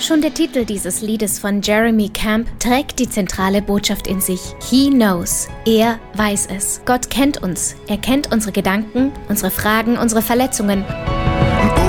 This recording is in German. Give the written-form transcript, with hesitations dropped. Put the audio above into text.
Schon der Titel dieses Liedes von Jeremy Camp trägt die zentrale Botschaft in sich. He knows. Er weiß es. Gott kennt uns. Er kennt unsere Gedanken, unsere Fragen, unsere Verletzungen.